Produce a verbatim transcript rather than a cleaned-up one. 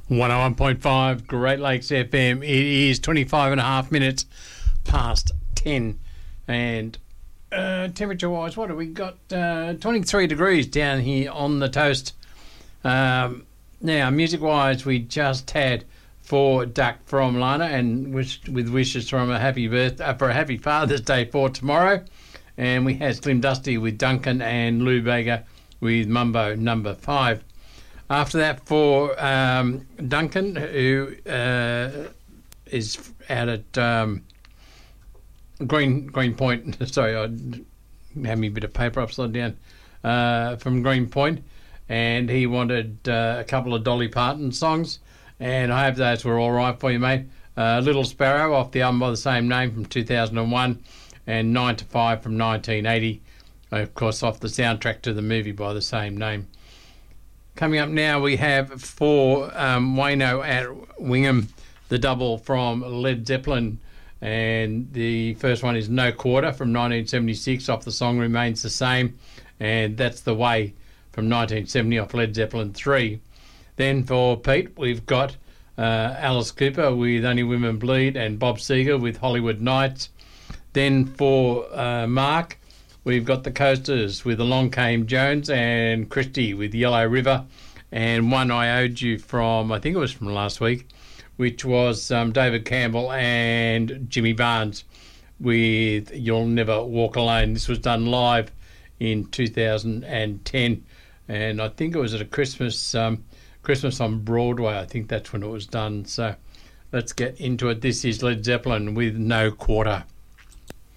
one oh one point five Great Lakes F M. It is twenty-five and a half minutes past ten. And uh, temperature-wise, what have we got? Uh, twenty-three degrees down here on the toast. Um, now, music-wise, we just had for Duck from Lana and wish, with wishes from a happy birth, uh, for a happy Father's Day for tomorrow. And we had Slim Dusty with Duncan and Lou Vega with Mumbo number five. After that, for um, Duncan, who uh, is out at um, Green Green Point. Sorry, I had me a bit of paper upside down. Uh, from Green Point, and he wanted uh, a couple of Dolly Parton songs, and I hope those were all right for you, mate. Uh, Little Sparrow off the album by the same name from two thousand one, and Nine to Five from nineteen eighty, of course, off the soundtrack to the movie by the same name. Coming up now, we have for um, Wayno at Wingham, the double from Led Zeppelin. And the first one is No Quarter from nineteen seventy-six off The Song Remains the Same. And That's the Way from nineteen seventy off Led Zeppelin three. Then for Pete, we've got uh, Alice Cooper with Only Women Bleed and Bob Seger with Hollywood Nights. Then for uh, Mark, we've got the Coasters with Along Came Jones and Christie with Yellow River, and one I owed you from, I think it was from last week, which was um, David Campbell and Jimmy Barnes with You'll Never Walk Alone. This was done live in two thousand ten, and I think it was at a Christmas um, Christmas on Broadway. I think that's when it was done. So let's get into it. This is Led Zeppelin with No Quarter.